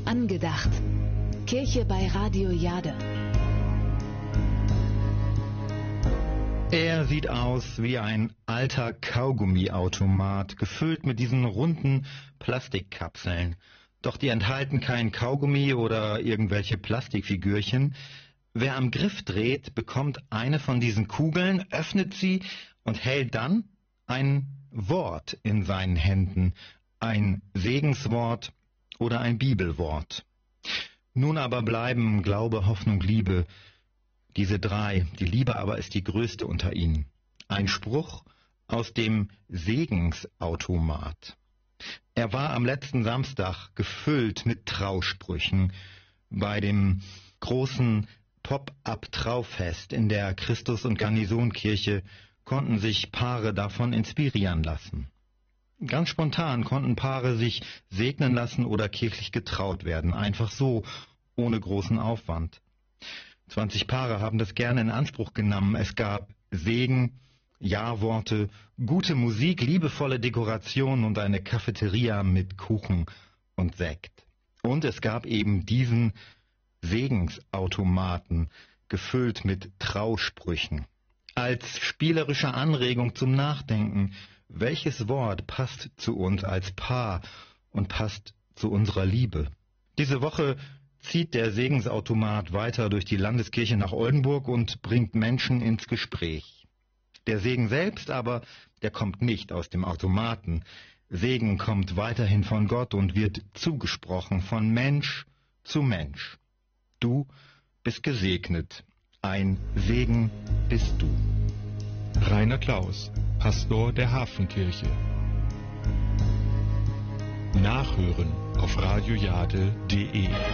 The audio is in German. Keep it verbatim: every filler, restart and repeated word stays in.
Angedacht. Kirche bei Radio Jade. Er sieht aus wie ein alter Kaugummiautomat, gefüllt mit diesen runden Plastikkapseln. Doch die enthalten kein Kaugummi oder irgendwelche Plastikfigürchen. Wer am Griff dreht, bekommt eine von diesen Kugeln, öffnet sie und hält dann ein Wort in seinen Händen. Ein Segenswort oder ein Bibelwort. Nun aber bleiben Glaube, Hoffnung, Liebe, diese drei. Die Liebe aber ist die größte unter ihnen. Ein Spruch aus dem Segensautomat. Er war am letzten Samstag gefüllt mit Trausprüchen bei dem großen Pop-up-Traufest in der Christus- und Garnisonkirche konnten sich Paare davon inspirieren lassen. Ganz spontan konnten Paare sich segnen lassen oder kirchlich getraut werden, einfach so, ohne großen Aufwand. zwanzig Paare haben das gerne in Anspruch genommen. Es gab Segen, Ja-Worte, gute Musik, liebevolle Dekoration und eine Cafeteria mit Kuchen und Sekt. Und es gab eben diesen Segensautomaten, gefüllt mit Trausprüchen. Als spielerische Anregung zum Nachdenken, welches Wort passt zu uns als Paar und passt zu unserer Liebe? Diese Woche zieht der Segensautomat weiter durch die Landeskirche nach Oldenburg und bringt Menschen ins Gespräch. Der Segen selbst aber, der kommt nicht aus dem Automaten. Segen kommt weiterhin von Gott und wird zugesprochen von Mensch zu Mensch. Du bist gesegnet. Ein Segen bist du. Rainer Klaus, Pastor der Hafenkirche. Nachhören auf radiojade punkt de